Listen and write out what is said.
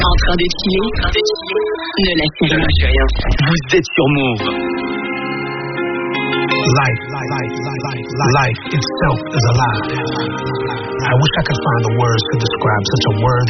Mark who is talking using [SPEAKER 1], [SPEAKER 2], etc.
[SPEAKER 1] En train de chiller, ne lâchez rien. Vous êtes sur Move.
[SPEAKER 2] Life itself is alive. I wish I could find the words to describe such a word